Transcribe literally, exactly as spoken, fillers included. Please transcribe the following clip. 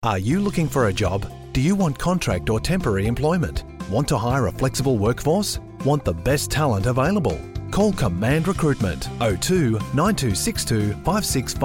Are you looking for a job? Do you want contract or temporary employment? Want to hire a flexible workforce? Want the best talent available? Call Command Recruitment oh two nine two six two five six five